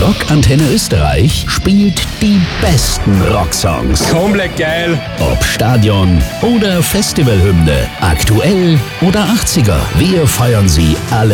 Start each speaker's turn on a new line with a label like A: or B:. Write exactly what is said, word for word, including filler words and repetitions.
A: Rockantenne Österreich spielt die besten Rocksongs.
B: Komplett geil.
A: Ob Stadion oder Festivalhymne, aktuell oder achtziger. Wir feiern sie alle